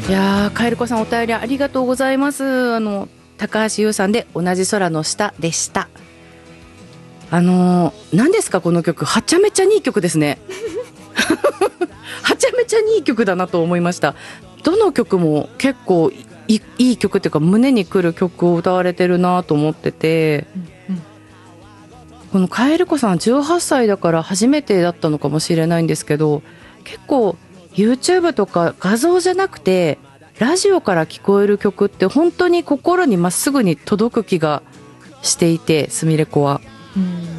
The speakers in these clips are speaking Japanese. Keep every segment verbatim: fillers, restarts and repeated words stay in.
いやー、カエルコさんお便りありがとうございます。あの高橋優さんで同じ空の下でした。あのー、何ですかこの曲、はちゃめちゃにいい曲ですねはちゃめちゃにいい曲だなと思いました。どの曲も結構い い, いい曲っていうか胸にくる曲を歌われてるなと思ってて、うんうん、このカエルコさんじゅうはっさいだから初めてだったのかもしれないんですけど、結構 YouTube とか画像じゃなくてラジオから聞こえる曲って本当に心にまっすぐに届く気がしていて、すみれ子は、うん、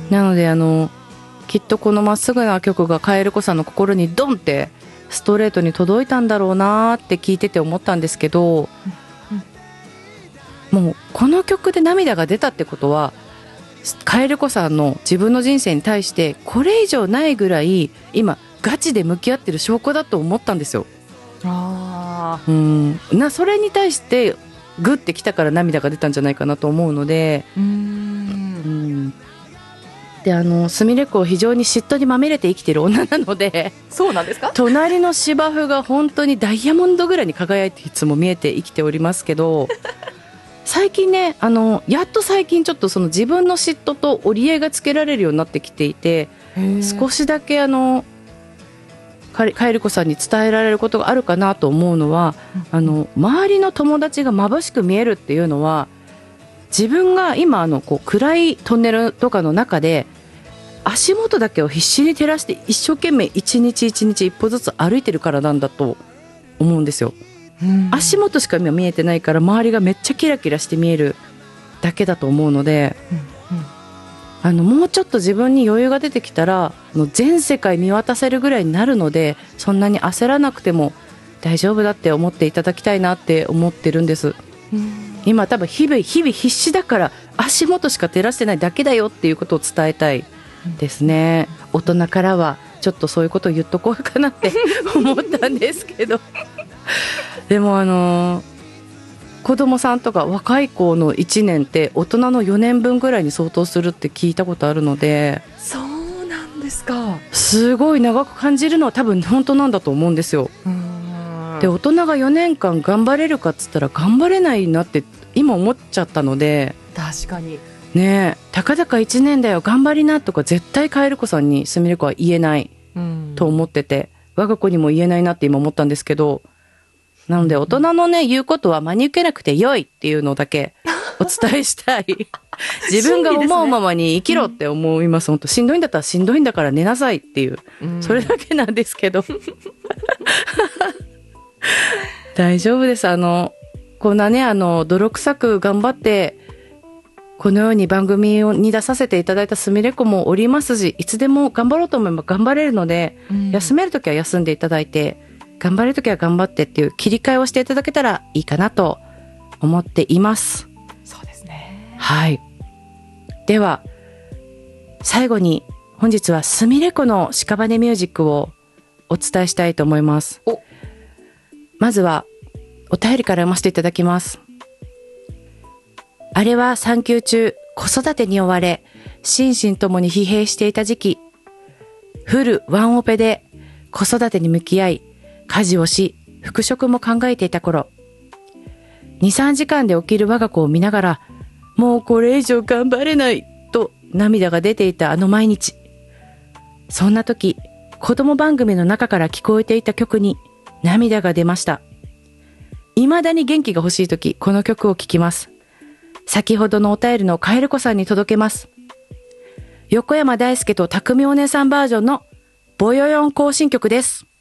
なのであのきっとこのまっすぐな曲がカエルコさんの心にドンってストレートに届いたんだろうなって聞いてて思ったんですけど、うんうん、もうこの曲で涙が出たってことはカエルコさんの自分の人生に対してこれ以上ないぐらい今ガチで向き合ってる証拠だと思ったんですよ。あ、うん、なそれに対してグッてきたから涙が出たんじゃないかなと思うので、うーん、うんであのすみれ子非常に嫉妬にまみれて生きている女なので、 そうなんですか。 隣の芝生が本当にダイヤモンドぐらいに輝いていつも見えて生きておりますけど最近ね、あのやっと最近ちょっとその自分の嫉妬と折り合いがつけられるようになってきていて、少しだけあのカエルコさんに伝えられることがあるかなと思うのは、うん、あの周りの友達が眩しく見えるっていうのは自分が今あのこう暗いトンネルとかの中で足元だけを必死に照らして一生懸命一日一日一歩ずつ歩いてるからなんだと思うんですよ。足元しか今見えてないから周りがめっちゃキラキラして見えるだけだと思うので、うんうん、あのもうちょっと自分に余裕が出てきたら全世界見渡せるぐらいになるので、そんなに焦らなくても大丈夫だって思っていただきたいなって思ってるんです。今多分日々日々必死だから足元しか照らしてないだけだよっていうことを伝えたいですね。大人からはちょっとそういうことを言っとこうかなって思ったんですけどでもあのー、子供さんとか若い子のいちねんって大人のよねんぶんぐらいに相当するって聞いたことあるので、 そうなんですか。 すごい長く感じるのは多分本当なんだと思うんですよ。うーん、で大人がよねんかん頑張れるかっつったら頑張れないなって今思っちゃったので、 確かにねえ、たかだかいちねんだよ頑張りなとか絶対カエルコさんにすみれ子は言えないと思ってて、我が子にも言えないなって今思ったんですけど、なので大人のね言うことは真に受けなくてよいっていうのだけお伝えしたい自分が思うままに生きろって思います。本当しんどいんだったらしんどいんだから寝なさいっていう、うん、それだけなんですけど大丈夫です。あのこんなねあの泥臭く頑張ってこのように番組に出させていただいたすみれ子もおりますし、いつでも頑張ろうと思えば頑張れるので、うん、休めるときは休んでいただいて頑張れるときは頑張ってっていう切り替えをしていただけたらいいかなと思っています。 そうですね。 はい。では最後に本日はすみれ子の屍ミュージックをお伝えしたいと思います。おまずはお便りから読ませていただきます。あれは産休中子育てに追われ心身ともに疲弊していた時期、フルワンオペで子育てに向き合い家事をし復職も考えていた頃、に、さんじかんで起きる我が子を見ながらもうこれ以上頑張れないと涙が出ていたあの毎日。そんな時子供番組の中から聞こえていた曲に涙が出ました。未だに元気が欲しい時この曲を聴きます。先ほどのお便りのカエルコさんに届けます。横山大輔と匠お姉さんバージョンのボヨヨン行進曲です。